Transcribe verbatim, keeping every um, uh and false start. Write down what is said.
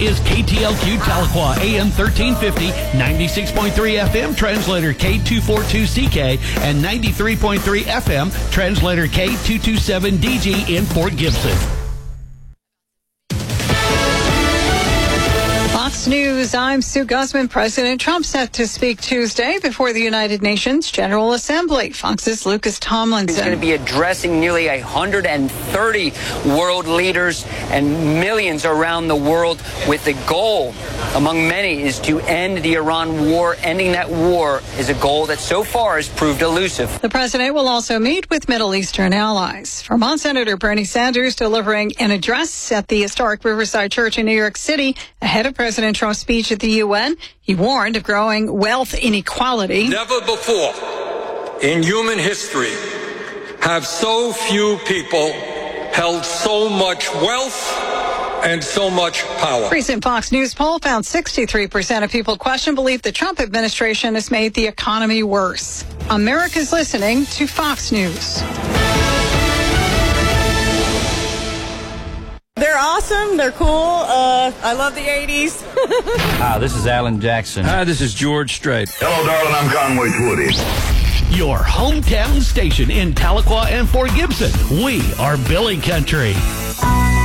is K T L Q Tahlequah, A M thirteen fifty, ninety-six point three F M, translator K two forty-two C K, and ninety-three point three F M, translator K two twenty-seven D G in Fort Gibson. Fox News, I'm Sue Guzman. President Trump set to speak Tuesday before the United Nations General Assembly. Fox's Lucas Tomlinson. He's going to be addressing nearly one hundred thirty world leaders and millions around the world with the goal, among many, is to end the Iran war. Ending that war is a goal that so far has proved elusive. The president will also meet with Middle Eastern allies. Vermont Senator Bernie Sanders delivering an address at the historic Riverside Church in New York City ahead of President Trump's speech at the U N. He warned of growing wealth inequality. Never before in human history have so few people held so much wealth and so much power. Recent Fox News poll found sixty-three percent of people question believe the Trump administration has made the economy worse. America's listening to Fox News. They're awesome. They're cool. Uh, I love the eighties. Hi, this is Alan Jackson. Hi, this is George Strait. Hello, darling. I'm Conway Twitty. Your hometown station in Tahlequah and Fort Gibson. We are Billy Country.